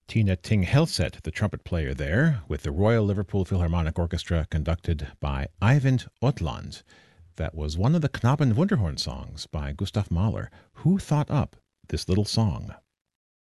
Tina Ting Helset, the trumpet player there, with the Royal Liverpool Philharmonic Orchestra conducted by Eivind Otland. That was one of the Knaben Wunderhorn songs by Gustav Mahler. Who thought up this little song?